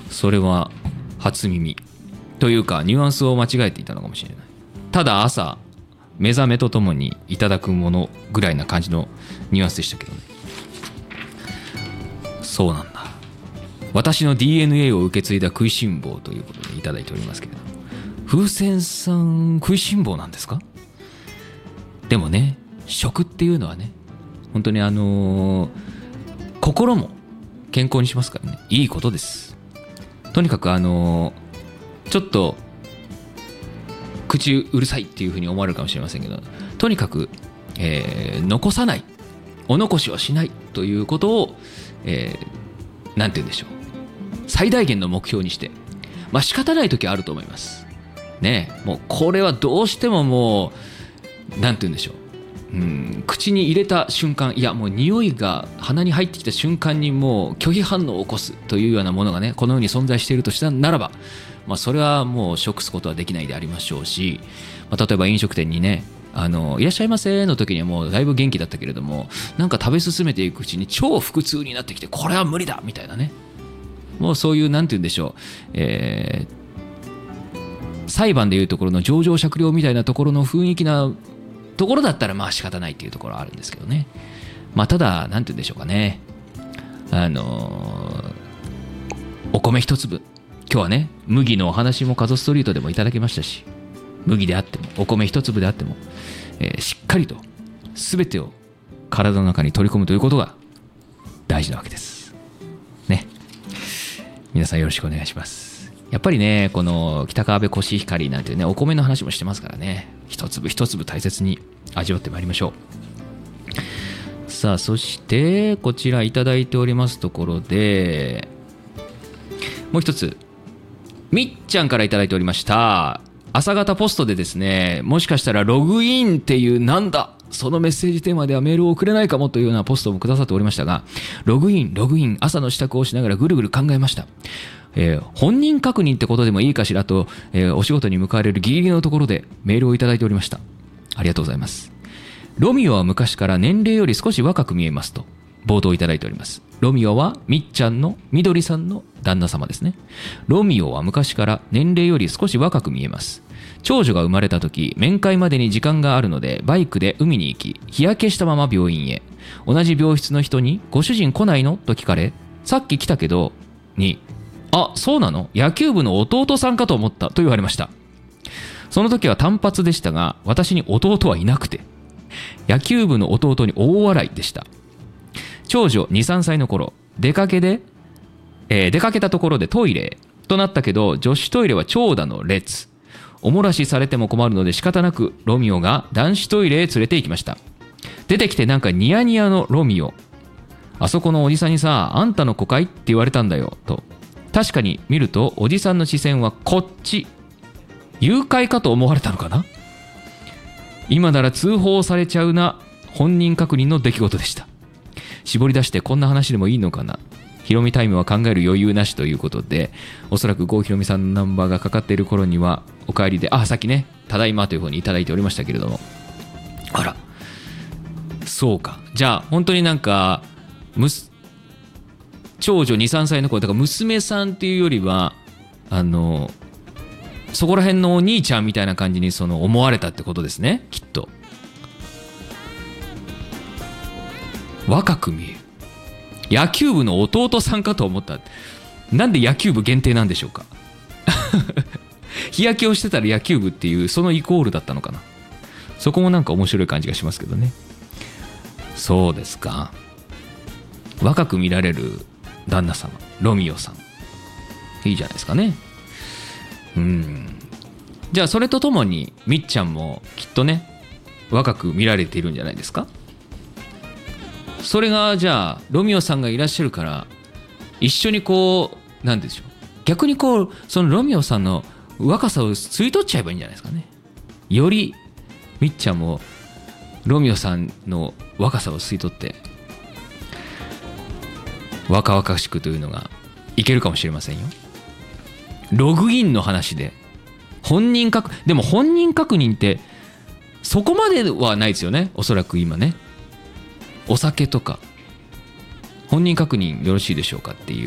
それは初耳というかニュアンスを間違えていたのかもしれない。ただ朝目覚めとともにいただくものぐらいな感じのニュアンスでしたけどね。そうなんだ。私の DNA を受け継いだ食いしん坊ということでいただいておりますけれど、風船さん食いしん坊なんですか？でもね、食っていうのはね、本当に心も健康にしますからね、いいことです。とにかくちょっと口うるさいっていうふうに思われるかもしれませんけど、とにかく、残さない、お残しをしないということを、なんて言うんでしょう、最大限の目標にして、まあ仕方ない時はあると思いますね。もうこれはどうしてももうなんて言うんでしょう、口に入れた瞬間、いやもう匂いが鼻に入ってきた瞬間にもう拒否反応を起こすというようなものがね、この世に存在しているとしたならば、まあ、それはもう食すことはできないでありましょうし、まあ、例えば飲食店にね、いらっしゃいませの時にはもうだいぶ元気だったけれども、なんか食べ進めていくうちに超腹痛になってきて、これは無理だみたいなね、もうそういうなんて言うんでしょう、裁判でいうところの情状酌量みたいなところの雰囲気なところだったらまあ仕方ないっていうところはあるんですけどね。まあただなんて言うんでしょうかね、お米一粒、今日はね麦のお話もカゾストリートでもいただきましたし、麦であってもお米一粒であっても、しっかりと全てを体の中に取り込むということが大事なわけですね。皆さんよろしくお願いします。やっぱりね、この北川辺コシヒカリなんてね、お米の話もしてますからね、一粒一粒大切に味わってまいりましょう。さあ、そしてこちらいただいておりますところで、もう一つみっちゃんからいただいておりました。朝方ポストでですね、もしかしたらログインっていうなんだそのメッセージテーマではメールを送れないかもというようなポストもくださっておりましたが、ログイン朝の支度をしながらぐるぐる考えました。本人確認ってことでもいいかしらと、お仕事に向かわれるギリギリのところでメールをいただいておりました。ありがとうございます。ロミオは昔から年齢より少し若く見えますと冒頭いただいております。ロミオはみっちゃんのみどりさんの旦那様ですね。ロミオは昔から年齢より少し若く見えます。長女が生まれた時、面会までに時間があるのでバイクで海に行き、日焼けしたまま病院へ。同じ病室の人にご主人来ないのと聞かれ、さっき来たけどに、あ、そうなの、野球部の弟さんかと思ったと言われました。その時は単発でしたが、私に弟はいなくて、野球部の弟に大笑いでした。長女 2,3 歳の頃、出かけたところでトイレとなったけど、女子トイレは長蛇の列。おもらしされても困るので仕方なくロミオが男子トイレへ連れて行きました。出てきてなんかニヤニヤのロミオ。あそこのおじさんにさ、あんたの子かいって言われたんだよと。確かに見るとおじさんの視線はこっち。誘拐かと思われたのかな。今なら通報されちゃうな。本人確認の出来事でした。絞り出してこんな話でもいいのかな。ヒロミタイムは考える余裕なしということで、おそらく郷ひろみさんのナンバーがかかっている頃にはお帰りで、さっきね、ただいまというふうにいただいておりましたけれども、あら、そうか。じゃあ本当になんか長女 2,3 歳の子だから娘さんっていうよりはそこら辺のお兄ちゃんみたいな感じに思われたってことですね、きっと。若く見える。野球部の弟さんかと思った。なんで野球部限定なんでしょうか。日焼けをしてたら野球部っていうそのイコールだったのかな。そこもなんか面白い感じがしますけどね。そうですか。若く見られる旦那様ロミオさん、いいじゃないですかね。じゃあそれとともにみっちゃんもきっとね若く見られているんじゃないですか。それがじゃあロミオさんがいらっしゃるから一緒になんでしょう、逆にそのロミオさんの若さを吸い取っちゃえばいいんじゃないですかね。よりみっちゃんもロミオさんの若さを吸い取って若々しくというのがいけるかもしれませんよ。ログインの話ででも本人確認ってそこまではないですよね、おそらく今ね。お酒とか本人確認よろしいでしょうかっていう